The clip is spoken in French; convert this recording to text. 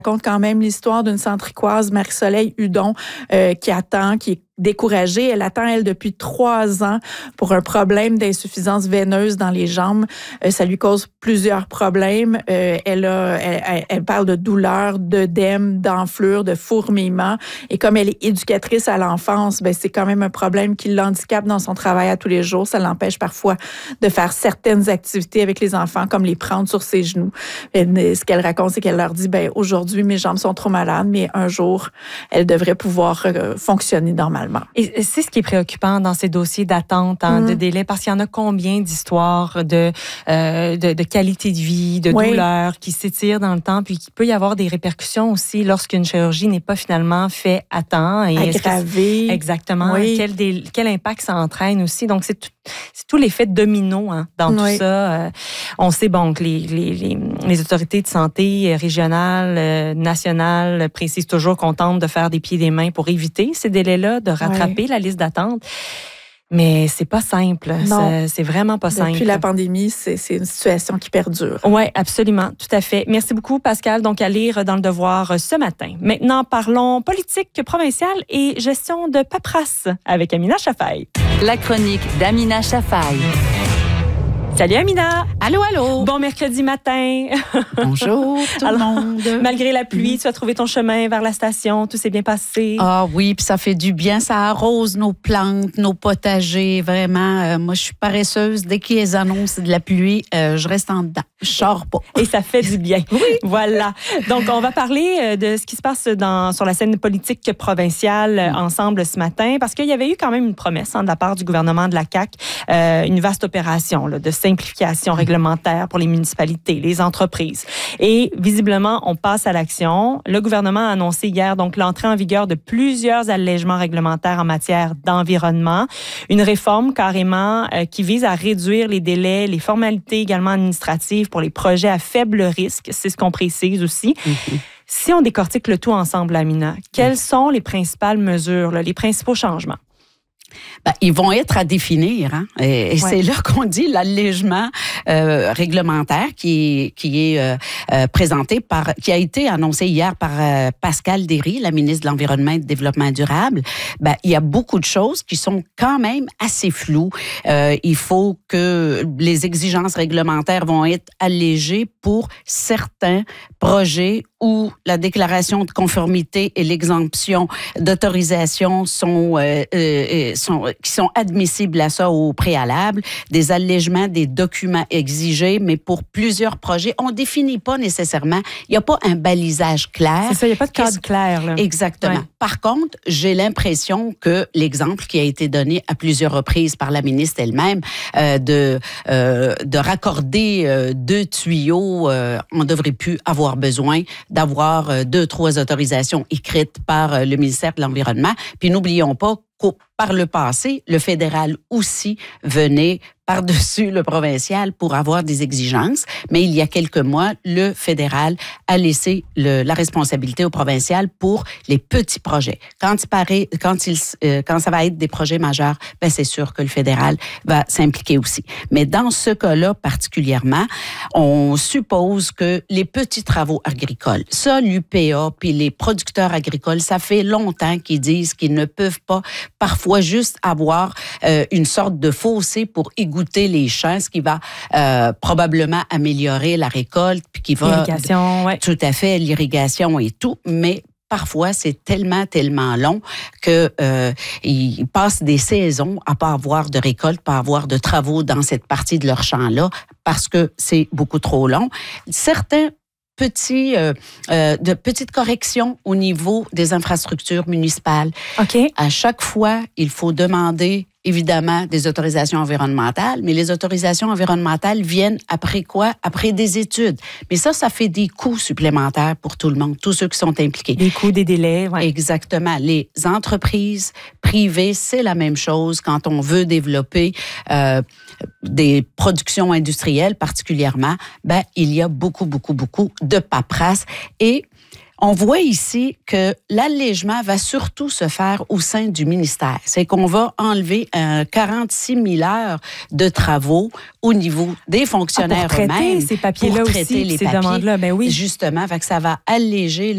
Raconte quand même l'histoire d'une centricoise, Marie-Soleil Hudon, qui est découragée. Elle attend, elle, depuis 3 ans pour un problème d'insuffisance veineuse dans les jambes. Ça lui cause plusieurs problèmes. Elle parle de douleurs, d'œdème, d'enflure, de fourmillement. Et comme elle est éducatrice à l'enfance, c'est quand même un problème qui l'handicape dans son travail à tous les jours. Ça l'empêche parfois de faire certaines activités avec les enfants, comme les prendre sur ses genoux. Ce qu'elle raconte, c'est qu'elle leur dit, aujourd'hui, mes jambes sont trop malades, mais un jour, elle devrait pouvoir fonctionner normalement. Et c'est ce qui est préoccupant dans ces dossiers d'attente, de délai, parce qu'il y en a combien d'histoires de qualité de vie, de douleurs qui s'étirent dans le temps, puis qu'il peut y avoir des répercussions aussi lorsqu'une chirurgie n'est pas finalement faite à temps. Et aggravée. Exactement. Oui. Quel impact ça entraîne aussi. Donc, c'est tout l'effet domino dans tout ça. On sait que les autorités de santé régionales, nationales précisent toujours qu'on tente de faire des pieds et des mains pour éviter ces délais-là, de rattraper la liste d'attente. Mais c'est pas simple. C'est vraiment pas simple. Depuis la pandémie, c'est une situation qui perdure. Oui, absolument. Tout à fait. Merci beaucoup, Pascal. Donc, à lire dans Le Devoir ce matin. Maintenant, parlons politique provinciale et gestion de paperasse avec Amina Chafaï. La chronique d'Amina Chafaï. Salut Amina! Allô, allô! Bon mercredi matin! Bonjour tout le monde! Malgré la pluie, tu as trouvé ton chemin vers la station, tout s'est bien passé? Ah oui, puis ça fait du bien, ça arrose nos plantes, nos potagers, vraiment. Moi, je suis paresseuse, dès qu'il y a des annonces de la pluie, je reste en dedans, je sors pas. Et ça fait du bien. Oui! Voilà. Donc, on va parler de ce qui se passe sur la scène politique provinciale ensemble ce matin, parce qu'il y avait eu quand même une promesse de la part du gouvernement de la CAQ, une vaste opération de simplification réglementaire pour les municipalités, les entreprises. Et visiblement, on passe à l'action. Le gouvernement a annoncé hier donc l'entrée en vigueur de plusieurs allègements réglementaires en matière d'environnement. Une réforme carrément qui vise à réduire les délais, les formalités également administratives pour les projets à faible risque. C'est ce qu'on précise aussi. Si on décortique le tout ensemble, Amina, quelles sont les principales mesures, les principaux changements? Ils vont être à définir. Et c'est là qu'on dit l'allègement réglementaire qui est présenté qui a été annoncé hier par Pascal Derry, la ministre de l'Environnement et du Développement durable. Il y a beaucoup de choses qui sont quand même assez floues. Il faut que les exigences réglementaires vont être allégées pour certains projets où la déclaration de conformité et l'exemption d'autorisation qui sont admissibles à ça au préalable, des allègements des documents exigés, mais pour plusieurs projets, on ne définit pas nécessairement, il n'y a pas un balisage clair. C'est ça, il n'y a pas de cadre clair. Là. Exactement. Ouais. Par contre, j'ai l'impression que l'exemple qui a été donné à plusieurs reprises par la ministre elle-même, de raccorder 2 tuyaux, on ne devrait plus avoir besoin d'avoir 2-3 autorisations écrites par le ministère de l'Environnement. Puis n'oublions pas par le passé, le fédéral aussi venait par-dessus le provincial pour avoir des exigences. Mais il y a quelques mois, le fédéral a laissé la responsabilité au provincial pour les petits projets. Quand ça va être des projets majeurs, c'est sûr que le fédéral va s'impliquer aussi. Mais dans ce cas-là particulièrement, on suppose que les petits travaux agricoles, ça, l'UPA puis les producteurs agricoles, ça fait longtemps qu'ils disent qu'ils ne peuvent pas parfois juste avoir une sorte de fossé pour égoutter les champs, ce qui va probablement améliorer la récolte, puis qui va... L'irrigation, oui. Tout à fait, l'irrigation et tout, mais parfois, c'est tellement long qu'ils passent des saisons à pas avoir de récolte, pas avoir de travaux dans cette partie de leur champ-là, parce que c'est beaucoup trop long. Certains de petites corrections au niveau des infrastructures municipales. OK. À chaque fois, il faut demander, évidemment, des autorisations environnementales, mais les autorisations environnementales viennent après quoi? Après des études. Mais ça fait des coûts supplémentaires pour tout le monde, tous ceux qui sont impliqués. Des coûts, des délais, oui. Exactement. Les entreprises privées, c'est la même chose quand on veut développer des productions industrielles particulièrement, il y a beaucoup de paperasse. Et on voit ici que l'allègement va surtout se faire au sein du ministère. C'est qu'on va enlever 46 000 heures de travaux au niveau des fonctionnaires pour traiter eux-mêmes. Ces papiers-là aussi, ces demandes-là, oui. Justement, ça va alléger